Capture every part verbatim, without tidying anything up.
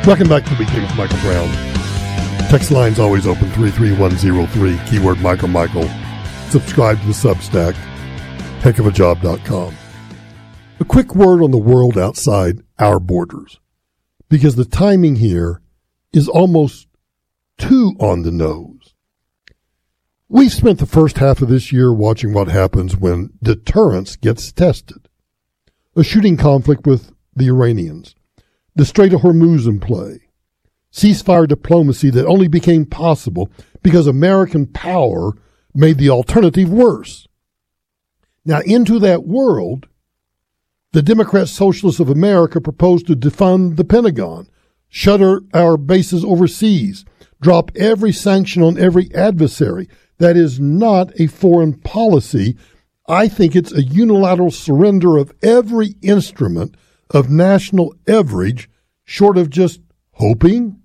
Welcome back to the Weekend with Michael Brown. Text line's always open, three three one zero three, keyword Michael Michael. Subscribe to the Substack, heck of a job dot com. A quick word on the world outside our borders, because the timing here is almost too on the nose. We've spent the first half of this year watching what happens when deterrence gets tested. A shooting conflict with the Iranians, the Strait of Hormuz in play, ceasefire diplomacy that only became possible because American power made the alternative worse. Now, into that world, the Democrat Socialists of America proposed to defund the Pentagon, shutter our bases overseas, drop every sanction on every adversary. That is not a foreign policy. I think it's a unilateral surrender of every instrument of national leverage, short of just hoping.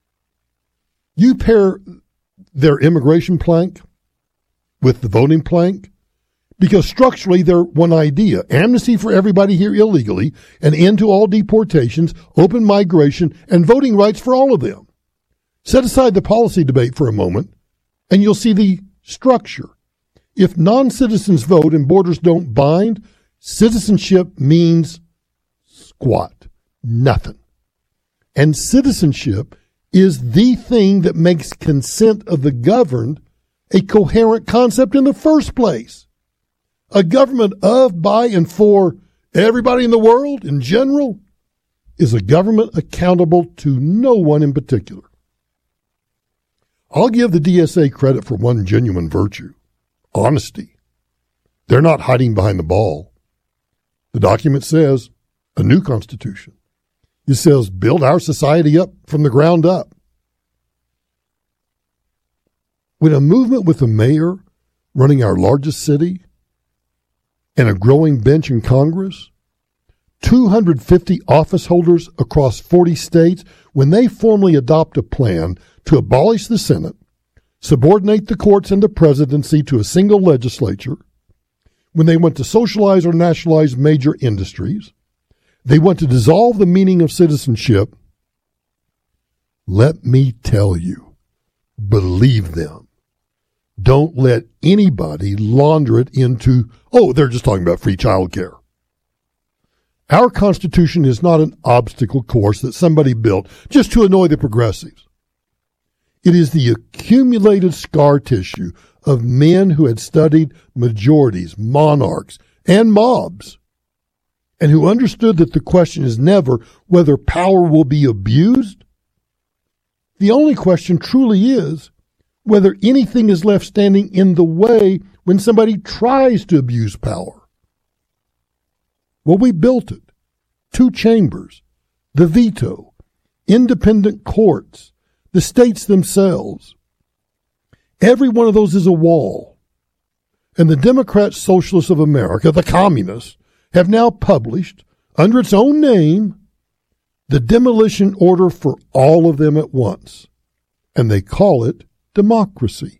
You pair their immigration plank with the voting plank, because structurally they're one idea: amnesty for everybody here illegally, an end to all deportations, open migration, and voting rights for all of them. Set aside the policy debate for a moment, and you'll see the structure. If non-citizens vote and borders don't bind, citizenship means squat, nothing. And citizenship is the thing that makes consent of the governed a coherent concept in the first place. A government of, by, and for everybody in the world in general is a government accountable to no one in particular. I'll give the D S A credit for one genuine virtue: honesty. They're not hiding behind the ball. The document says a new constitution. It says build our society up from the ground up. When a movement with a mayor running our largest city and a growing bench in Congress, two hundred fifty office holders across forty states, when they formally adopt a plan to abolish the Senate, subordinate the courts and the presidency to a single legislature, when they want to socialize or nationalize major industries, they want to dissolve the meaning of citizenship, let me tell you, believe them. Don't let anybody launder it into, oh, they're just talking about free child care. Our Constitution is not an obstacle course that somebody built just to annoy the progressives. It is the accumulated scar tissue of men who had studied majorities, monarchs, and mobs, and who understood that the question is never whether power will be abused. The only question truly is whether anything is left standing in the way when somebody tries to abuse power. Well, we built it. Two chambers, the veto, independent courts, the states themselves. Every one of those is a wall. And the Democrat Socialists of America, the communists, have now published, under its own name, the demolition order for all of them at once. And they call it democracy.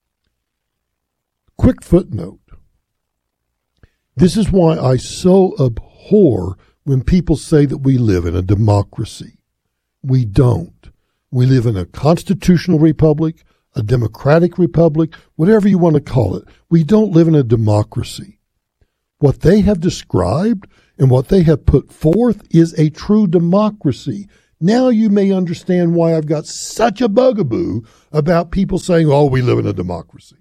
Quick footnote. This is why I so abhor when people say that we live in a democracy. We don't. We live in a constitutional republic, a democratic republic, whatever you want to call it. We don't live in a democracy. What they have described and what they have put forth is a true democracy. Now you may understand why I've got such a bugaboo about people saying, oh, we live in a democracy.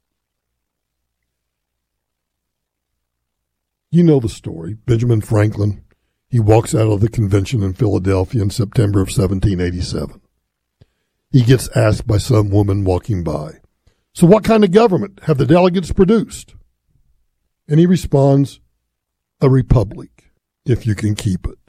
You know the story. Benjamin Franklin, he walks out of the convention in Philadelphia in September of seventeen eighty-seven. He gets asked by some woman walking by, so what kind of government have the delegates produced? And he responds, a republic, if you can keep it.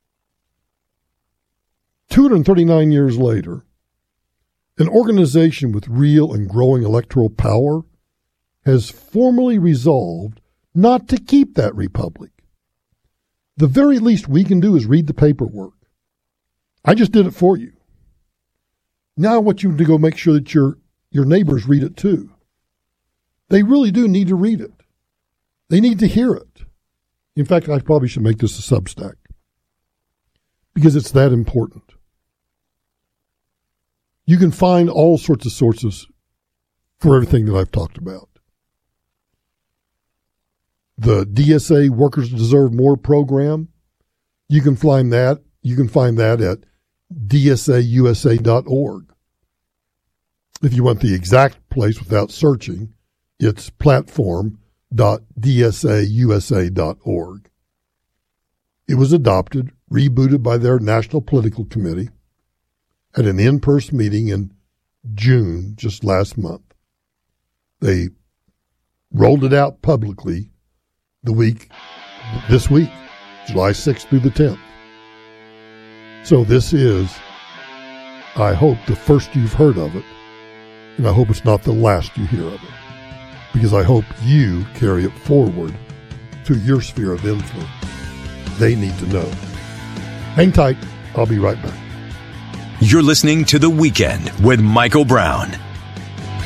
two hundred thirty-nine years later, an organization with real and growing electoral power has formally resolved not to keep that republic. The very least we can do is read the paperwork. I just did it for you. Now I want you to go make sure that your, your neighbors read it too. They really do need to read it. They need to hear it. In fact, I probably should make this a Substack because it's that important. You can find all sorts of sources for everything that I've talked about. The D S A Workers Deserve More program, you can find that. You can find that at D S A U S A dot org. If you want the exact place without searching, it's platform dot D S A U S A dot org. It was adopted, rebooted by their National Political Committee at an in-person meeting in June, just last month. They rolled it out publicly the week, this week, July sixth through the tenth. So this is, I hope, the first you've heard of it, and I hope it's not the last you hear of it, because I hope you carry it forward to your sphere of influence. They need to know. Hang tight. I'll be right back. You're listening to The Weekend with Michael Brown.